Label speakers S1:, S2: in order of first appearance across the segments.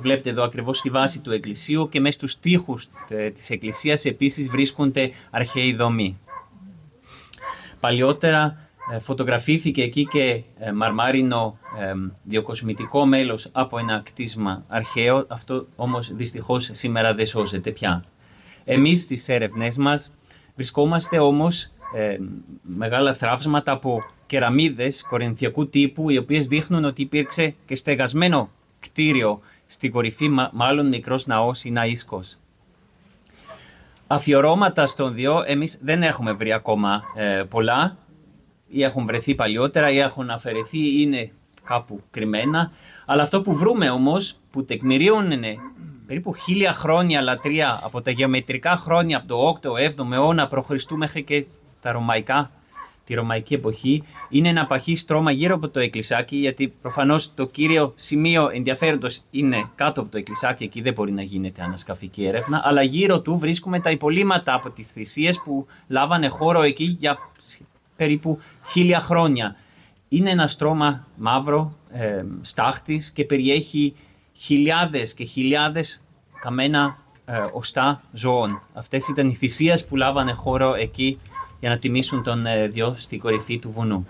S1: βλέπετε εδώ ακριβώς στη βάση του εκκλησίου και μέσα στους τοίχους της εκκλησίας επίσης βρίσκονται αρχαίοι δομοί. Παλιότερα φωτογραφήθηκε εκεί και μαρμάρινο διακοσμητικό μέλος από ένα κτίσμα αρχαίο, αυτό όμως δυστυχώς σήμερα δεν σώζεται πια. Εμείς στις έρευνές μας βρισκόμαστε όμως μεγάλα θραύσματα από κεραμίδες κορινθιακού τύπου, οι οποίες δείχνουν ότι υπήρξε και στεγασμένο κτίριο στην κορυφή, μάλλον μικρός ναός ή ναΐσκος. Αφιερώματα στον Διό εμείς δεν έχουμε βρει ακόμα πολλά, ή έχουν βρεθεί παλιότερα ή έχουν αφαιρεθεί ή είναι κάπου κρυμμένα. Αλλά αυτό που βρούμε όμως, που τεκμηρίουν είναι περίπου 1000 χρόνια λατρεία από τα γεωμετρικά χρόνια από το 8ο-7ο αιώνα π.Χ. μέχρι και τη ρωμαϊκή εποχή, είναι ένα παχύ στρώμα γύρω από το εκκλησάκι, γιατί προφανώς το κύριο σημείο ενδιαφέροντος είναι κάτω από το εκκλησάκι, εκεί δεν μπορεί να γίνεται ανασκαφική έρευνα, αλλά γύρω του βρίσκουμε τα υπολείμματα από τις θυσίες που λάβανε χώρο εκεί για περίπου 1000 χρόνια. Είναι ένα στρώμα μαύρο, στάχτης και περιέχει χιλιάδες και χιλιάδες καμένα οστά ζώων. Αυτές ήταν οι θυσίες που λάβανε χώρο εκεί για να τιμήσουν τον Διό στην κορυφή του βουνού.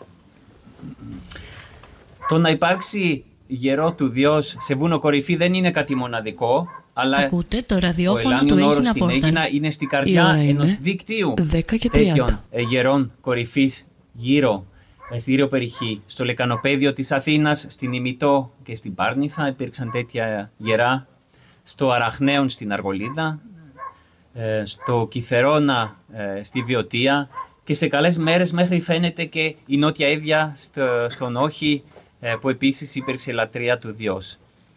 S1: Το να υπάρξει γερό του Διός σε βούνο κορυφή δεν είναι κάτι μοναδικό, αλλά
S2: ακούτε το ραδιόφωνο
S1: του Αιγίνα στην Αίγινα είναι στην καρδιά ενός δικτύου τέτοιων γερών κορυφής γύρω στη γύρω περιοχή. Στο λεκανοπέδιο της Αθήνας, στην Ημιτό και στην Πάρνηθα υπήρξαν τέτοια γερά, στο Αραχνέον στην Αργολίδα, στο Κιθερώνα στη Βιωτία και σε καλές μέρες μέχρι φαίνεται και η Νότια Εύβοια στον Όχη, που επίσης υπήρξε λατρεία του Διός.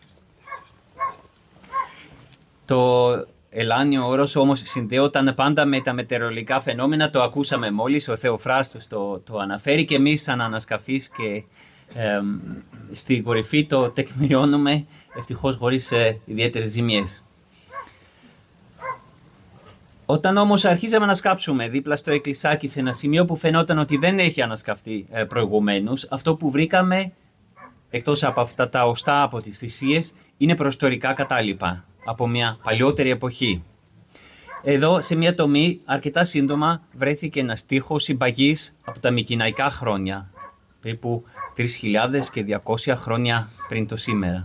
S1: Το ελάνιο όρος όμως συνδέονταν πάντα με τα μετεωρολογικά φαινόμενα, το ακούσαμε μόλις, ο Θεοφράστος το αναφέρει και εμείς σαν ανασκαφείς και στην κορυφή το τεκμηριώνουμε, ευτυχώς χωρίς ιδιαίτερες ζημιές. Όταν όμως αρχίσαμε να σκάψουμε δίπλα στο εκκλησάκι σε ένα σημείο που φαινόταν ότι δεν έχει ανασκαφτεί προηγουμένως, αυτό που βρήκαμε, εκτός από αυτά τα οστά από τις θυσίες, είναι προϊστορικά κατάλοιπα από μια παλιότερη εποχή. Εδώ σε μια τομή αρκετά σύντομα βρέθηκε ένας τοίχος συμπαγής από τα μικηναϊκά χρόνια, περίπου 3.200 χρόνια πριν το σήμερα.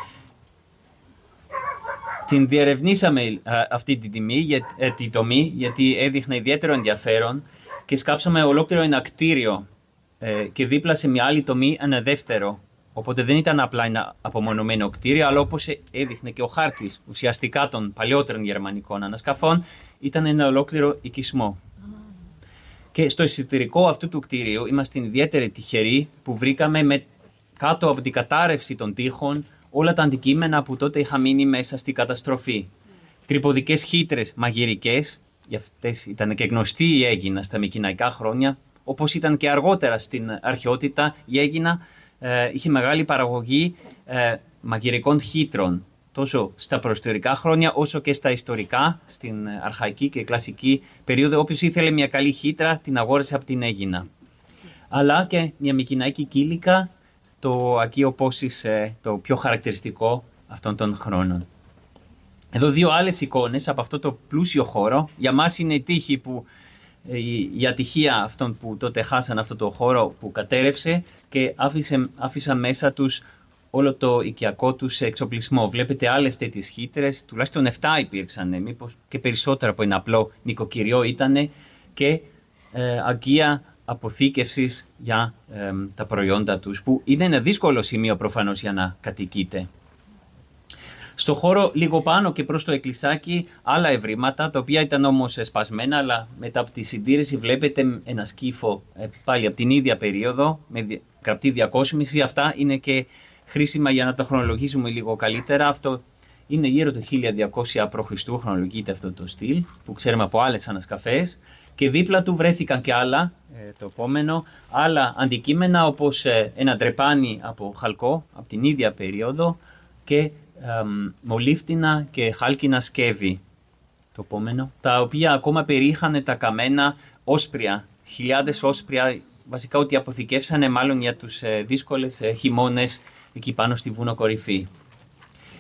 S1: Την διερευνήσαμε αυτή τη τομή γιατί έδειχνε ιδιαίτερο ενδιαφέρον και σκάψαμε ολόκληρο ένα κτίριο και δίπλα σε μια άλλη τομή ένα δεύτερο. Οπότε δεν ήταν απλά ένα απομονωμένο κτίριο, αλλά όπως έδειχνε και ο χάρτης ουσιαστικά των παλιότερων γερμανικών ανασκαφών, ήταν ένα ολόκληρο οικισμό. Και στο εσωτερικό αυτού του κτίριου είμαστε ιδιαίτερα τυχεροί που βρήκαμε κάτω από την κατάρρευση των τοίχων όλα τα αντικείμενα που τότε είχαν μείνει μέσα στην καταστροφή. Τρυποδικές χύτρες μαγειρικές, για αυτές ήταν και γνωστή η Αίγινα στα μικηναϊκά χρόνια, όπως ήταν και αργότερα στην αρχαιότητα η Αίγινα είχε μεγάλη παραγωγή μαγειρικών χύτρων, τόσο στα προϊστορικά χρόνια όσο και στα ιστορικά, στην αρχαϊκή και κλασική περίοδο. Όποιος ήθελε μια καλή χύτρα την αγόρασε από την Αίγινα. Αλλά και μια μικηναϊκή κύλικα, το Αγίο Πόσις, το πιο χαρακτηριστικό αυτών των χρόνων. Εδώ δύο άλλες εικόνες από αυτό το πλούσιο χώρο. Για μας είναι η τύχη που η ατυχία αυτών που τότε χάσαν αυτό το χώρο που κατέρευσε και άφησαν μέσα τους όλο το οικιακό τους εξοπλισμό. Βλέπετε άλλες τέτοιες χύτρες, τουλάχιστον 7 υπήρξαν, μήπως και περισσότερα από ένα απλό νοικοκυριό ήτανε, και αγκία αποθήκευσης για τα προϊόντα τους, που είναι ένα δύσκολο σημείο προφανώς για να κατοικείτε. Στο χώρο λίγο πάνω και προς το εκκλησάκι άλλα ευρήματα, τα οποία ήταν όμως σπασμένα, αλλά μετά από τη συντήρηση βλέπετε ένα σκύφο πάλι από την ίδια περίοδο με γραπτή διακόσμηση. Αυτά είναι και χρήσιμα για να τα χρονολογήσουμε λίγο καλύτερα. Αυτό είναι γύρω το 1200 π.Χ. χρονολογείται αυτό το στυλ που ξέρουμε από άλλες ανασκαφές, και δίπλα του βρέθηκαν και άλλα, το επόμενο, άλλα αντικείμενα όπως ένα τρεπάνι από χαλκό από την ίδια περίοδο και μολύφτινα και χάλκινα σκεύη, το επόμενο, τα οποία ακόμα περιείχαν τα καμένα όσπρια, χιλιάδες όσπρια, βασικά ότι αποθηκεύσανε μάλλον για τους δύσκολες χειμώνες εκεί πάνω στη βουνοκορυφή.